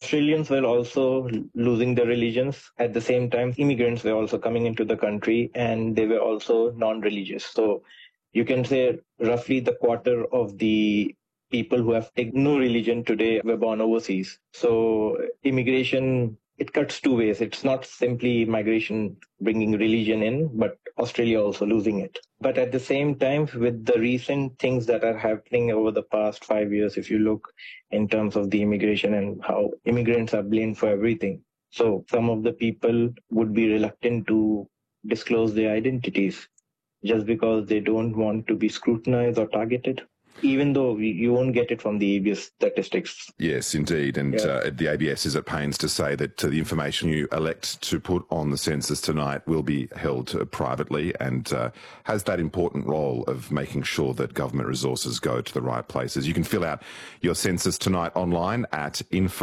Australians were also losing their religions. At the same time, immigrants were also coming into the country and they were also non-religious. So you can say roughly the quarter of the people who have taken no religion today were born overseas. So immigration, it cuts two ways. It's not simply migration bringing religion in, but Australia also losing it. But at the same time, with the recent things that are happening over the past 5 years, if you look in terms of the immigration and how immigrants are blamed for everything. So some of the people would be reluctant to disclose their identities just because they don't want to be scrutinized or targeted, even though you won't get it from the ABS statistics. Yes, indeed. And the ABS is at pains to say that the information you elect to put on the census tonight will be held privately and has that important role of making sure that government resources go to the right places. You can fill out your census tonight online at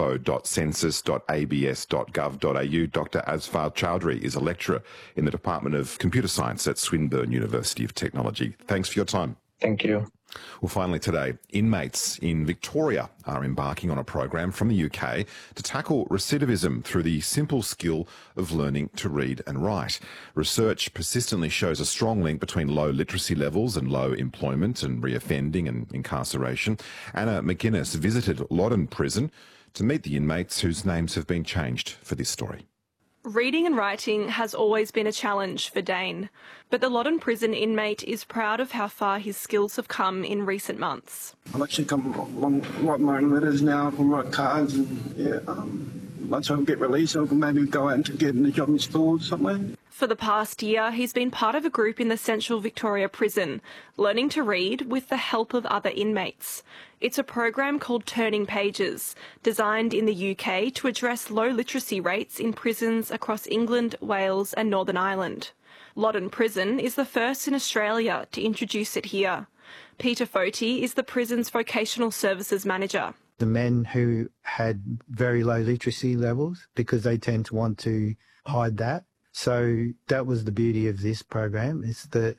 info.census.abs.gov.au. Dr. Asfar Chowdhury is a lecturer in the Department of Computer Science at Swinburne University of Technology. Thanks for your time. Thank you. Well, finally today, inmates in Victoria are embarking on a program from the UK to tackle recidivism through the simple skill of learning to read and write. Research persistently shows a strong link between low literacy levels and low employment and reoffending and incarceration. Anna McGuinness visited Loddon Prison to meet the inmates whose names have been changed for this story. Reading and writing has always been a challenge for Dane, but the Loddon Prison inmate is proud of how far his skills have come in recent months. I've actually come along, write my own letters now, I can write cards, and once I get released I can maybe go out and get a job in stores somewhere. For the past year, he's been part of a group in the Central Victoria Prison, learning to read with the help of other inmates. It's a program called Turning Pages, designed in the UK to address low literacy rates in prisons across England, Wales and Northern Ireland. Loddon Prison is the first in Australia to introduce it here. Peter Foti is the prison's vocational services manager. The men who had very low literacy levels, because they tend to want to hide that. So that was the beauty of this program, it's the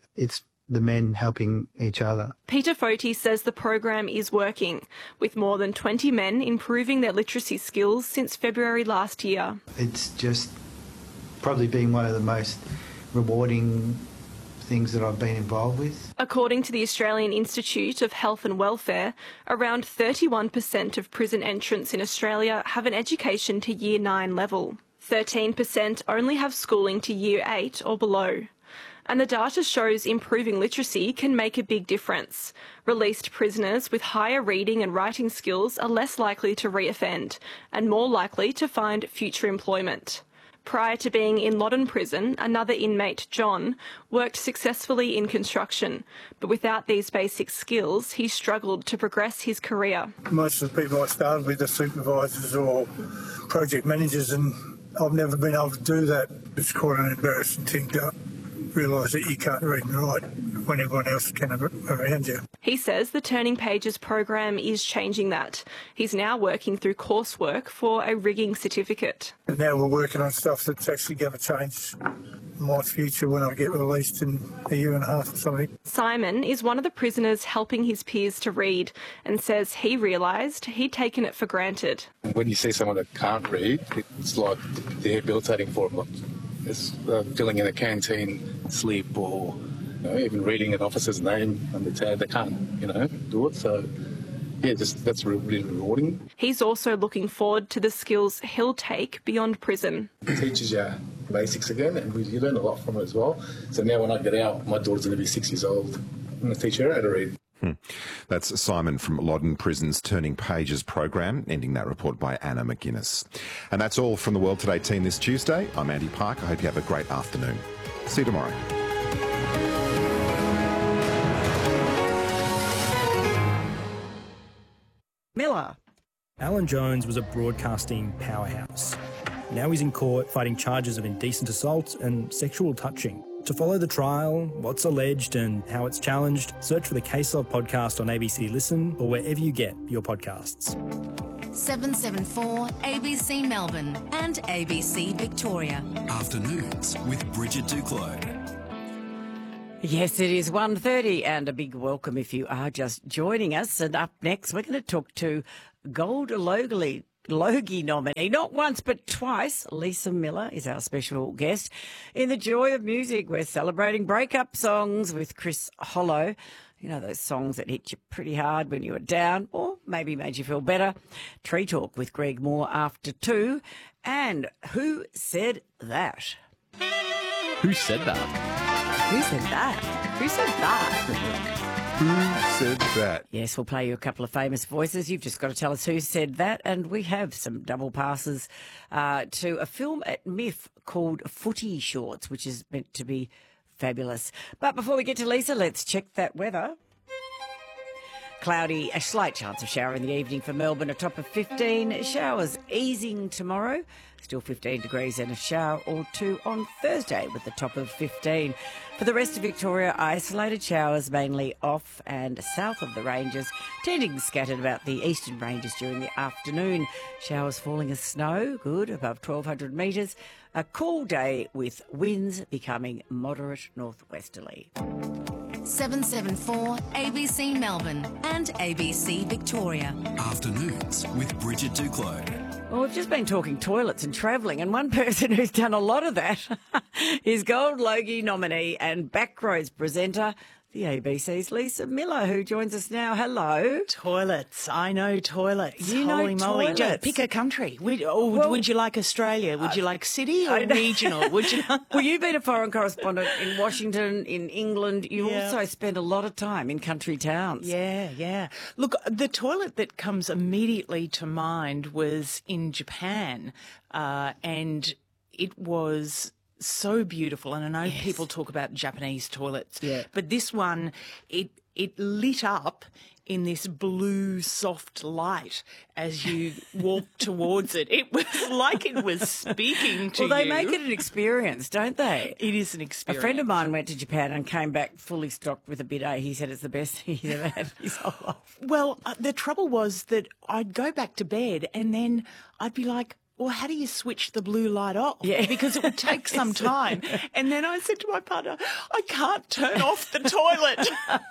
men helping each other. Peter Foti says the program is working, with more than 20 men improving their literacy skills since February last year. It's just probably been one of the most rewarding things that I've been involved with. According to the Australian Institute of Health and Welfare, around 31% of prison entrants in Australia have an education to Year 9 level. 13% only have schooling to Year 8 or below. And the data shows improving literacy can make a big difference. Released prisoners with higher reading and writing skills are less likely to reoffend and more likely to find future employment. Prior to being in Loddon Prison, another inmate, John, worked successfully in construction, but without these basic skills, he struggled to progress his career. Most of the people I started with are supervisors or project managers, and I've never been able to do that. It's quite an embarrassing thing to realise that you can't read and write when everyone else can around you. He says the Turning Pages program is changing that. He's now working through coursework for a rigging certificate. And now we're working on stuff that's actually going to change my future when I get released in a year and a half or something. Simon is one of the prisoners helping his peers to read and says he realised he'd taken it for granted. When you see someone that can't read, it's like rehabilitating for them. It's filling in a canteen slip or even reading an officer's name on the tab. They can't, do it. So, that's really rewarding. He's also looking forward to the skills he'll take beyond prison. It teaches you basics again, and you learn a lot from it as well. So now when I get out, my daughter's going to be 6 years old. I'm going to teach her how to read. That's Simon from Loddon Prison's Turning Pages program, ending that report by Anna McGuinness. And that's all from the World Today team this Tuesday. I'm Andy Park. I hope you have a great afternoon. See you tomorrow. Miller. Alan Jones was a broadcasting powerhouse. Now he's in court fighting charges of indecent assault and sexual touching. To follow the trial, what's alleged and how it's challenged, search for the Case Of podcast on ABC Listen or wherever you get your podcasts. 774 ABC Melbourne and ABC Victoria. Afternoons with Bridget Duclos. Yes, it is 1:30 and a big welcome if you are just joining us. And up next, we're going to talk to Gold Logley Logie nominee. Not once, but twice. Lisa Miller is our special guest. In the joy of music, we're celebrating breakup songs with Chris Hollow. You know, those songs that hit you pretty hard when you were down or maybe made you feel better. Tree Talk with Greg Moore after 2. And Who Said That? Who said that? Who said that? Who said that? Who said that? Yes, we'll play you a couple of famous voices. You've just got to tell us who said that. And we have some double passes to a film at MIFF called Footy Shorts, which is meant to be fabulous. But before we get to Lisa, let's check that weather. Cloudy, a slight chance of shower in the evening for Melbourne, a top of 15. Showers easing tomorrow, still 15 degrees, and a shower or two on Thursday with the top of 15. For the rest of Victoria, isolated showers mainly off and south of the ranges, tending scattered about the eastern ranges during the afternoon. Showers falling as snow, good, above 1,200 metres. A cool day with winds becoming moderate northwesterly. 774 ABC Melbourne and ABC Victoria. Afternoons with Bridget Duclos. Well, we've just been talking toilets and travelling, and one person who's done a lot of that is Gold Logie nominee and Backroads presenter, the ABC's Lisa Miller, who joins us now. Hello. Toilets. I know toilets. You Holy know moly. toilets. Pick a country. Would you like Australia? Would you like city or regional? Would you? Well, you've been a foreign correspondent in Washington, in England. You Yeah. also spend a lot of time in country towns. Yeah. Look, the toilet that comes immediately to mind was in Japan, and it was so beautiful. And I know people talk about Japanese toilets, but this one, it lit up in this blue soft light as you walked towards it. It was like it was speaking to you. Well, they make it an experience, don't they? It is an experience. A friend of mine went to Japan and came back fully stocked with a bidet. He said it's the best thing he's ever had in his whole life. Well, the trouble was that I'd go back to bed and then I'd be like, well, how do you switch the blue light off? Yeah. Because it would take some time. And then I said to my partner, I can't turn off the toilet.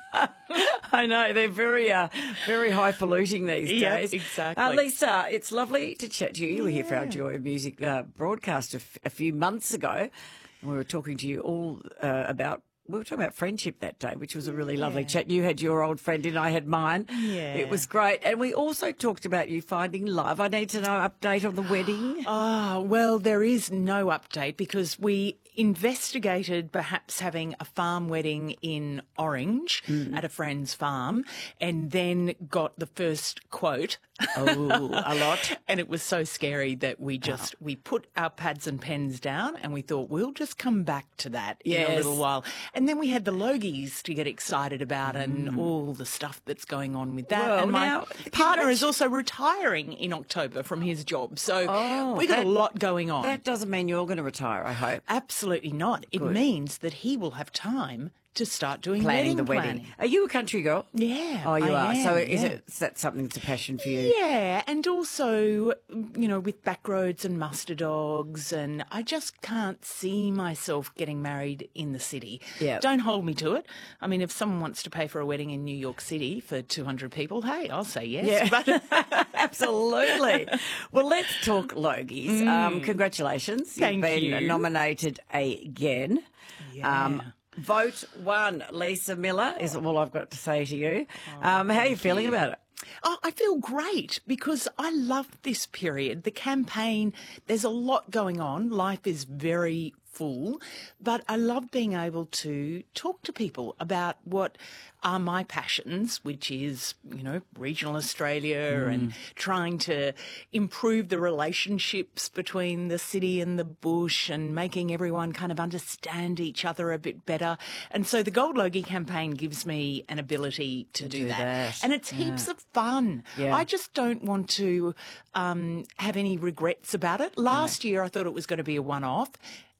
I know, they're very highfalutin these days. Yes, exactly. Lisa, it's lovely to chat to you. You were here for our Joy of Music broadcast a few months ago. And we were talking to you all we were talking about friendship that day, which was a really lovely chat. You had your old friend and I had mine. Yeah. It was great. And we also talked about you finding love. I need to know update on the wedding. Well, there is no update because we investigated perhaps having a farm wedding in Orange at a friend's farm and then got the first quote. Oh, a lot. And it was so scary that we put our pads and pens down and we thought we'll just come back to that in a little while. And then we had the Logies to get excited about and all the stuff that's going on with that. Well, and my now, partner is also retiring in October from his job. So we got a lot going on. That doesn't mean you're going to retire, I hope. Absolutely not. It means that he will have time to start doing planning the planning. wedding. Are you a country girl? Yeah. Oh, you are. I am, So yeah. is that something that's a passion for you? Yeah, and also, with Backroads and Muster Dogs, and I just can't see myself getting married in the city. Yeah. Don't hold me to it. I mean, if someone wants to pay for a wedding in New York City for 200 people, hey, I'll say yes. Yeah. But Absolutely. Well, let's talk Logies. Congratulations. Thank You've you. been nominated again. Yeah. Vote 1, Lisa Miller, is all I've got to say to you. How are you feeling about it? Oh, I feel great because I love this period. The campaign, there's a lot going on. Life is very full, but I love being able to talk to people about what are my passions, which is, regional Australia and trying to improve the relationships between the city and the bush and making everyone kind of understand each other a bit better. And so the Gold Logie campaign gives me an ability to do that. And it's heaps of fun. Yeah. I just don't want to have any regrets about it. Last year I thought it was going to be a one-off.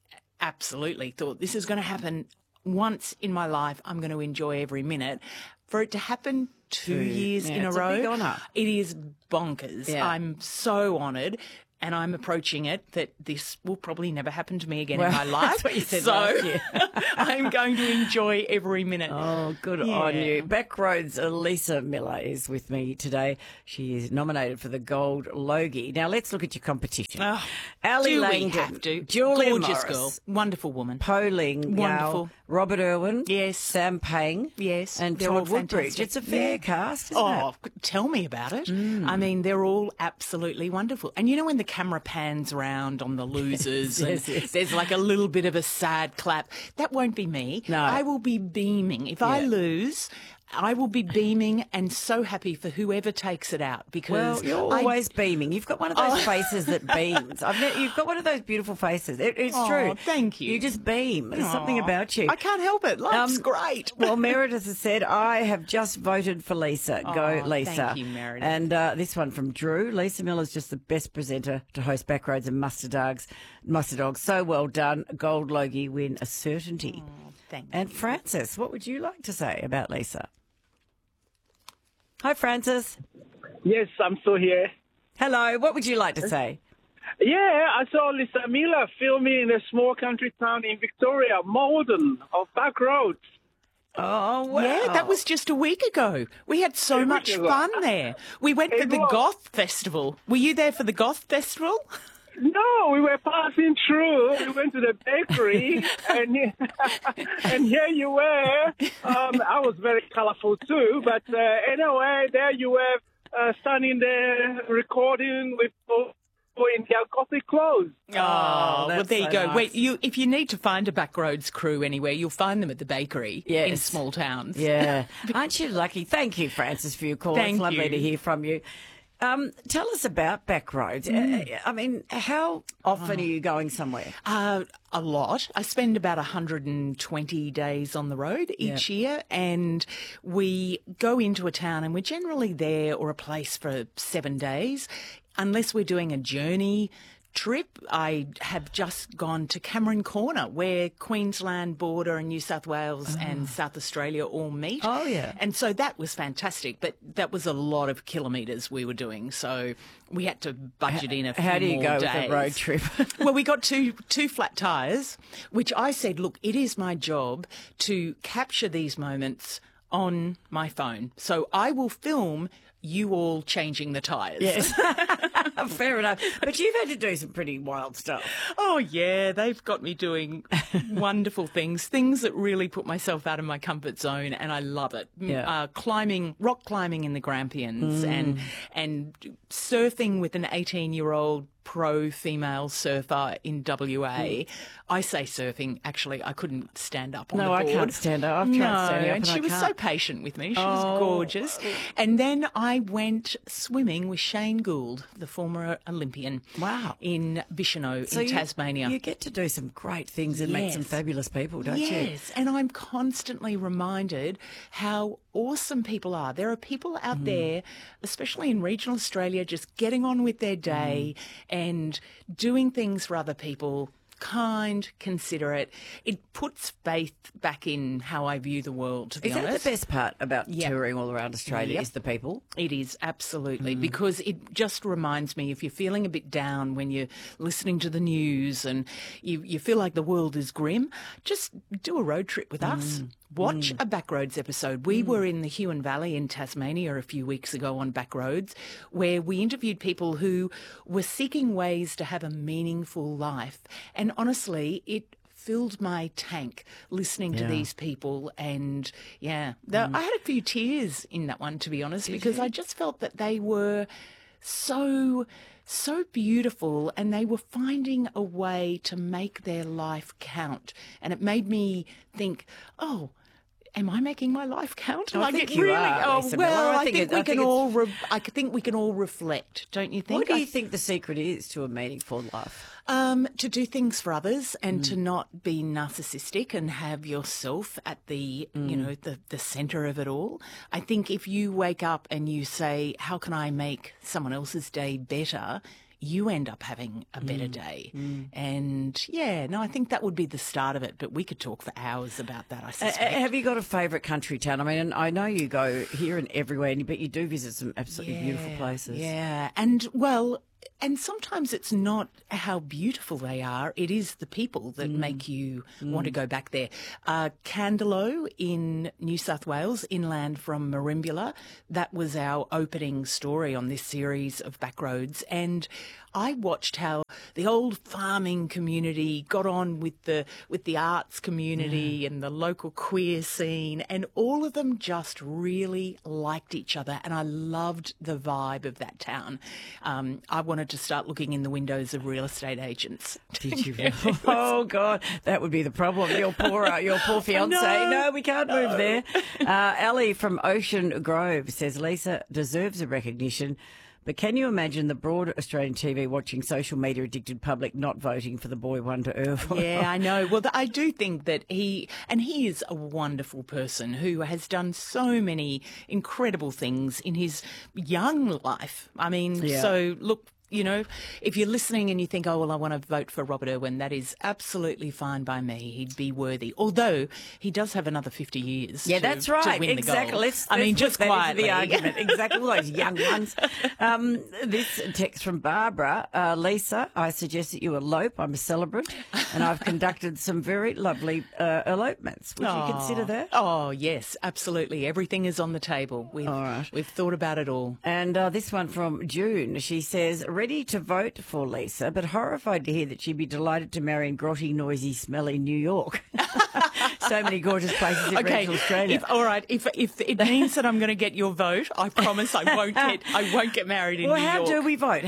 Absolutely thought this is going to happen once in my life. I'm going to enjoy every minute. For it to happen 2 years in a row, a big honour. it is bonkers. Yeah. I'm so honoured. and I'm approaching it that this will probably never happen to me again in Well, my life. that's what you said so last year. I'm going to enjoy every minute. Oh, good on you. Backroads' Lisa Miller is with me today. She is nominated for the Gold Logie. Now, let's look at your competition. Oh, Ali do we Langdon, have to? Julia Gorgeous Morris, girl. Wonderful woman. Po Ling Yao, Wonderful. Robert Irwin, Yes. Sam Pang, Yes. and they're all Todd Woodbridge. fantastic. It's a fair cast, isn't Oh, it? tell me about it. I mean, they're all absolutely wonderful. And you know when the camera pans around on the losers Yes, and yes. there's like a little bit of a sad clap? That won't be me. No. I will be beaming. If I lose, I will be beaming and so happy for whoever takes it out because Well, you're always beaming. You've got one of those faces that beams. You've got one of those beautiful faces. It's true. Thank you. You just beam. There's something about you. I can't help it. Life's great. Well, Meredith has said, I have just voted for Lisa. Go, Lisa. Thank you, Meredith. And this one from Drew. Lisa Miller's just the best presenter to host Backroads and Muster Dogs. So well done. Gold Logie win a certainty. Thank you. And Francis, what would you like to say about Lisa? Hi, Francis. Yes, I'm still here. Hello. What would you like to say? Yeah, I saw Lisa Miller filming in a small country town in Victoria, Malden, of Backroads. Oh, wow. Yeah, that was just a week ago. We had so much fun there. We went to the Goth Festival. Were you there for the Goth Festival? No, we were passing through. We went to the bakery, and and here you were. I was very colourful too, but anyway, there you were standing there recording with people in their Gothic clothes. Oh, well, there you so go. nice. Wait, if you need to find a Backroads crew anywhere, you'll find them at the bakery in Yes. small towns. Yeah. Aren't you lucky? Thank you, Francis, for your call. Thank it's lovely you. to hear from you. Tell us about Backroads. I mean, how often are you going somewhere? A lot. I spend about 120 days on the road each year, and we go into a town and we're generally there or a place for 7 days. Unless we're doing a journey trip, I have just gone to Cameron Corner, where Queensland border and New South Wales and South Australia all meet. Oh, yeah. And so that was fantastic, but that was a lot of kilometres we were doing, so we had to budget in a few How do you more go days. with a road trip? Well, we got two flat tyres, which I said, look, it is my job to capture these moments on my phone. So I will film you all changing the tyres. Yes. Fair enough. But you've had to do some pretty wild stuff. Oh, yeah, they've got me doing wonderful things that really put myself out of my comfort zone, and I love it. Yeah. Rock climbing in the Grampians and surfing with an 18-year-old pro female surfer in WA. I say surfing, actually, I couldn't stand up on the board. No, I can't stand up. I've tried standing up and and she I was so can't. patient with me. She was gorgeous. And then I went swimming with Shane Gould, the former Olympian. Wow. In Bicheno So in Tasmania. You get to do some great things and meet some Yes. fabulous people, don't you? Yes, and I'm constantly reminded how awesome people are. There are people out there, especially in regional Australia, just getting on with their day and doing things for other people. Kind, considerate. It puts faith back in how I view the world, to be Is honest. that the best part about Yep. touring all around Australia Yep. is the people? It is, absolutely, because it just reminds me, if you're feeling a bit down when you're listening to the news and you feel like the world is grim, just do a road trip with us. Watch a Backroads episode. We were in the Huon Valley in Tasmania a few weeks ago on Backroads, where we interviewed people who were seeking ways to have a meaningful life. And honestly, it filled my tank listening to these people. And I had a few tears in that one, to be honest, because I just felt that they were so beautiful, and they were finding a way to make their life count. And it made me think, oh, am I making my life count? I think it you really, are, Lisa Miller. well, I I think think it- I we can think all. I think we can all reflect, don't you think? What do you think the secret is to a meaningful life? To do things for others and to not be narcissistic and have yourself at the, the center of it all. I think if you wake up and you say, how can I make someone else's day better? You end up having a better day. And I think that would be the start of it, but we could talk for hours about that, I suspect. Have you got a favourite country town? I mean, I know you go here and everywhere, but you do visit some absolutely beautiful places. Yeah, and well, And sometimes it's not how beautiful they are, it is the people that make you want to go back there. Candelo in New South Wales, inland from Merimbula, that was our opening story on this series of Backroads. And I watched how the old farming community got on with the arts community and the local queer scene, and all of them just really liked each other, and I loved the vibe of that town. I wanted to start looking in the windows of real estate agents. Did you? Oh God, that would be the problem. Your poor fiance. No, we can't move there. Ellie from Ocean Grove says Lisa deserves a recognition. But can you imagine the broad Australian TV watching social media addicted public not voting for the boy wonder Irv? Yeah, I know. Well, I do think that he is a wonderful person who has done so many incredible things in his young life. I mean, so look, you know, if you're listening and you think, oh, well, I want to vote for Robert Irwin, that is absolutely fine by me. He'd be worthy. Although he does have another 50 years that's right. to win exactly. the gold. Let's just quietly. The argument. Exactly. All those young ones. This text from Barbara. Lisa, I suggest that you elope. I'm a celebrant and I've conducted some very lovely elopements. Would you consider that? Oh, yes, absolutely. Everything is on the table. We've thought about it all. And this one from June. She says, ready to vote for Lisa, but horrified to hear that she'd be delighted to marry in grotty, noisy, smelly New York. So many gorgeous places in regional Australia. If it means that I'm going to get your vote, I promise I won't get married in New York. Well, how do we vote?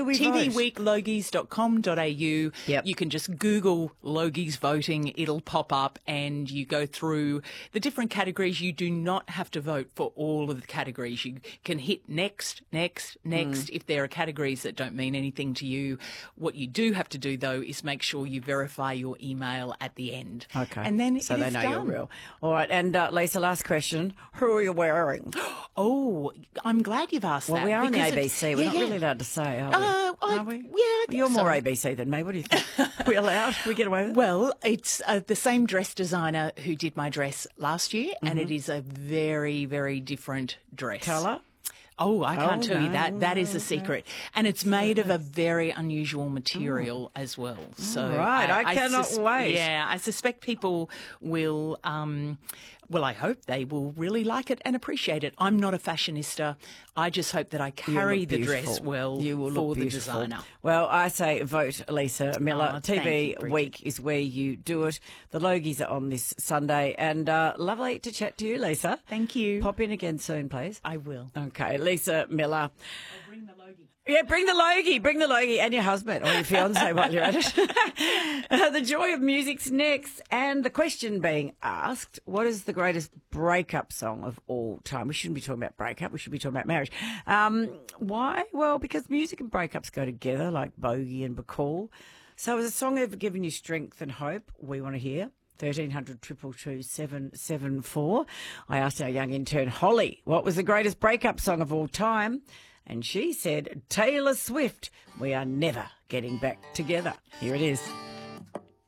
TVweeklogies.com.au. Yep. You can just Google Logies voting. It'll pop up and you go through the different categories. You do not have to vote for all of the categories. You can hit next. If there are categories that don't mean anything to you. What you do have to do, though, is make sure you verify your email at the end. Okay. And then so they know you're real. All right. And Lisa, last question. Who are you wearing? Oh, I'm glad you've asked that. Well, we are on the ABC. We're not really allowed to say, are we? Are we? Yeah, I think You're so. more ABC than me. What do you think? Are we allowed? We get away with it? Well, it's the same dress designer who did my dress last year, and it is a very, very different dress. Colour? Oh, I can't tell you that. That is a secret. And it's made of a very unusual material as well. So right, I cannot wait. Yeah, I suspect people will, I hope they will really like it and appreciate it. I'm not a fashionista. I just hope that I carry the dress well for the designer. Well, I say vote Lisa Miller. TV you, Week is where you do it. The Logies are on this Sunday. And lovely to chat to you, Lisa. Thank you. Pop in again soon, please. I will. Okay, Lisa Miller. Bring the Logie. Yeah, bring the Logie and your husband or your fiance while you're at it. The joy of music's next, and the question being asked, what is the greatest breakup song of all time? We shouldn't be talking about breakup, we should be talking about marriage. Why? Well, because music and breakups go together, like Bogey and Bacall. So has a song ever given you strength and hope? We want to hear. 1300 222 774. I asked our young intern Holly what was the greatest breakup song of all time, and she said Taylor Swift, We Are Never Getting Back Together. Here it is.